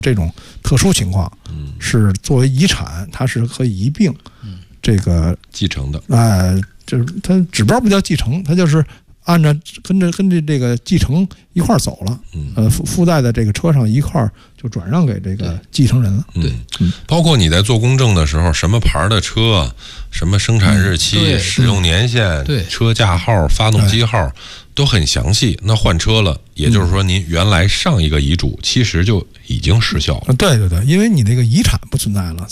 这种特殊情况，是作为遗产，它是可以一并这个继承的。 就是它指标不叫继承，它就是按照跟着这个继承一块儿走了，附带的这个车上一块儿就转让给这个继承人了。 对，包括你在做公证的时候，什么牌的车，什么生产日期、使用年限、车架号、发动机号都很详细。那换车了，也就是说您原来上一个遗嘱其实就已经失效了。 对，因为你这个遗产不存在了。